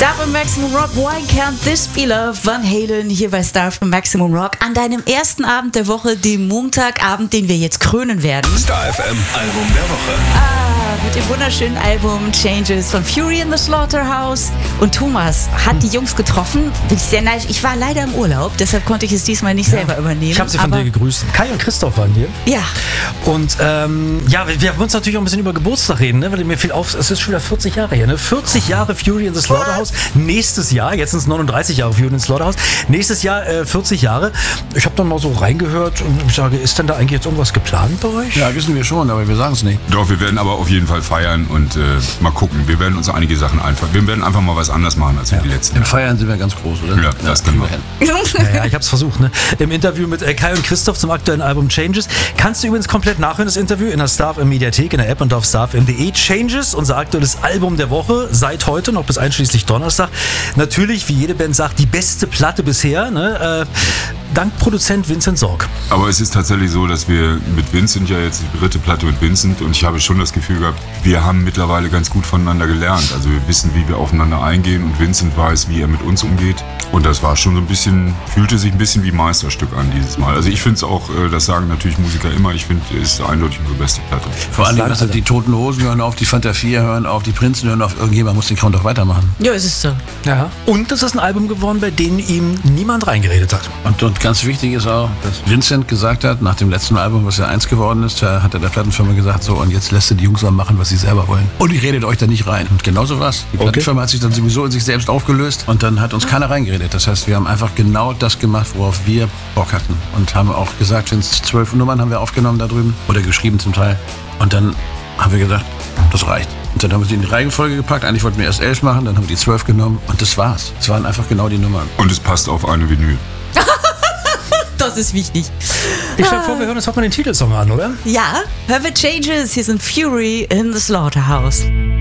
Star FM Maximum Rock, Why Can't This Be Love? Van Halen hier bei Star FM Maximum Rock an deinem ersten Abend der Woche, dem Montagabend, den wir jetzt krönen werden. Star FM Album der Woche. Mit dem wunderschönen Album Changes von Fury in the Slaughterhouse. Und Thomas hat die Jungs getroffen. Bin ich sehr neidisch. Ich war leider im Urlaub, deshalb konnte ich es diesmal nicht selber übernehmen. Ich habe sie von dir gegrüßt. Kai und Christoph waren hier. Ja. Und wir haben uns natürlich auch ein bisschen über Geburtstag reden, ne? Weil mir fiel auf, es ist schon wieder 40 Jahre her. Ne? 40 Jahre Fury in the Slaughterhouse. Nächstes Jahr, jetzt sind es 39 Jahre Fury in the Slaughterhouse. Nächstes Jahr 40 Jahre. Ich habe dann mal so reingehört und ich sage, ist denn da eigentlich jetzt irgendwas geplant bei euch? Ja, wissen wir schon, aber wir sagen es nicht. Doch, wir werden aber auf jeden Fall feiern und mal gucken. Wir werden uns einige Sachen wir werden einfach mal was anders machen als die letzten Im Jahre. Feiern sind wir ganz groß, oder? Ja, das können wir. Ja, ich habe es versucht. Ne? Im Interview mit Kai und Christoph zum aktuellen Album Changes. Kannst du übrigens komplett nachhören, das Interview, in der Star FM Mediathek, in der App und auf starfm.de. Changes, unser aktuelles Album der Woche, seit heute noch bis einschließlich Donnerstag. Natürlich, wie jede Band sagt, die beste Platte bisher. Ne? Dank Produzent Vincent Sorg. Aber es ist tatsächlich so, dass wir mit Vincent ja jetzt die dritte Platte mit Vincent und ich habe schon das Gefühl gehabt, wir haben mittlerweile ganz gut voneinander gelernt. Also wir wissen, wie wir aufeinander eingehen und Vincent weiß, wie er mit uns umgeht. Und das war schon so ein bisschen, fühlte sich ein bisschen wie Meisterstück an dieses Mal. Also ich finde es auch, das sagen natürlich Musiker immer, ich finde, es ist eindeutig unsere beste Platte. Vor allem, dass die Toten Hosen hören auf, die Fanta 4 hören auf, die Prinzen hören auf, irgendjemand muss den Count auch weitermachen. Ja, es ist so. Ja. Und das ist ein Album geworden, bei dem ihm niemand reingeredet hat. Und ganz wichtig ist auch, dass Vincent gesagt hat, nach dem letzten Album, was ja 1 geworden ist, da hat er der Plattenfirma gesagt, so, und jetzt lässt er die Jungs mal machen, was sie selber wollen. Und ich redet euch da nicht rein. Und genauso war's. Die Plattenfirma hat sich dann sowieso in sich selbst aufgelöst und dann hat uns keiner reingeredet. Das heißt, wir haben einfach genau das gemacht, worauf wir Bock hatten. Und haben auch gesagt, 12 Nummern haben wir aufgenommen da drüben oder geschrieben zum Teil. Und dann haben wir gesagt, das reicht. Und dann haben wir sie in die Reihenfolge gepackt. Eigentlich wollten wir erst 11 machen, dann haben wir die 12 genommen und das war's. Es waren einfach genau die Nummern. Und es passt auf eine Vinyl. Das ist wichtig. Ich schlage vor, wir hören uns heute mal den Titelsong an, oder? Ja, hören wir Changes. Hier sind Fury in the Slaughterhouse.